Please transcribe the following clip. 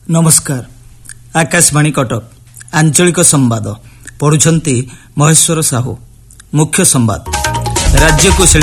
नमस्कार। आकाशवाणी कटक आंचलिक संवाद पढ़ुछंती महेश्वर साहू। मुख्य संवाद। राज्य को